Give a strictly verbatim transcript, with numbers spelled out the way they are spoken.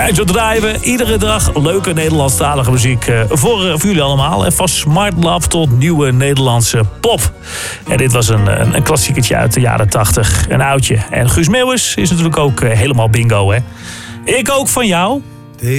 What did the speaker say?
En zo draaien we iedere dag leuke Nederlandstalige muziek uh, voor, uh, voor jullie allemaal. En van Smart Love tot nieuwe Nederlandse pop. En dit was een, een, een klassiekertje uit de jaren tachtig. Een oudje. En Guus Meeuwis is natuurlijk ook uh, helemaal bingo, hè. Ik ook van jou.